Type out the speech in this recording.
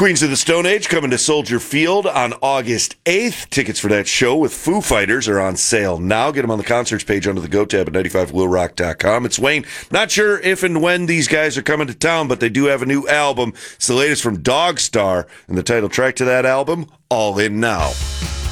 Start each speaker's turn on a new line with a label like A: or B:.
A: Queens of the Stone Age coming to Soldier Field on August 8th. Tickets for that show with Foo Fighters are on sale now. Get them on the concerts page under the Go tab at 95willrock.com. It's Wayne. Not sure if and when these guys are coming to town, but they do have a new album. It's the latest from Dogstar, and the title track to that album, All In Now.